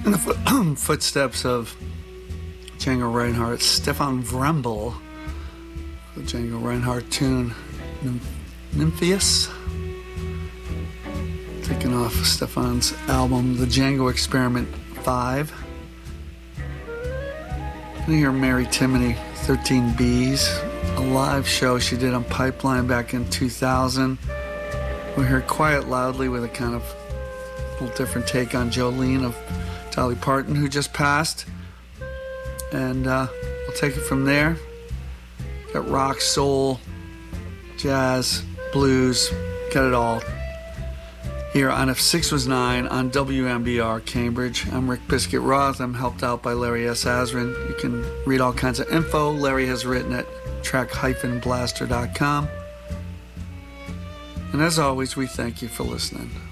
In the footsteps of Django Reinhardt, Stefan Vrembel, the Django Reinhardt tune, Nympheus, taken off Stefan's album, The Django Experiment 5. You're gonna hear Mary Timony, 13 Bees, a live show she did on Pipeline back in 2000. We'll hear Quiet Loudly with a kind of little different take on Jolene of Dolly Parton, who just passed. And we'll take it from there. Got rock, soul, jazz, blues, got it all. Here on If 6 Was 9 on WMBR Cambridge. I'm Rick Biscuit Roth. I'm helped out by Larry S. Azrin. You can read all kinds of info Larry has written at track-blaster.com. And as always, we thank you for listening.